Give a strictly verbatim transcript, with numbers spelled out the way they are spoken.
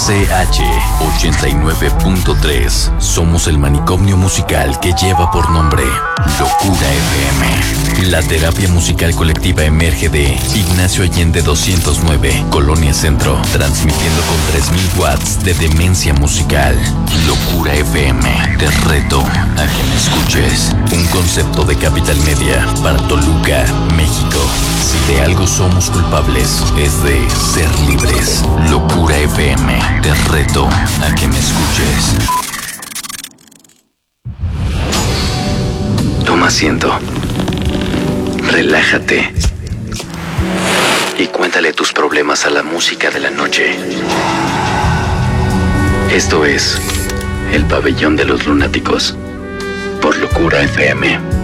C H ochenta y nueve punto tres. Somos el manicomio musical que lleva por nombre Locura F M. La terapia musical colectiva emerge de Ignacio Allende doscientos nueve, Colonia Centro, transmitiendo con tres mil watts de demencia musical. Locura F M, te reto a que me escuches. Un concepto de Capital Media para Toluca, México. Si de algo somos culpables, es de ser libres. Locura F M, te reto a que me escuches. Toma asiento. Relájate. Y cuéntale tus problemas a la música de la noche. Esto es El Pabellón de los Lunáticos por Locura F M.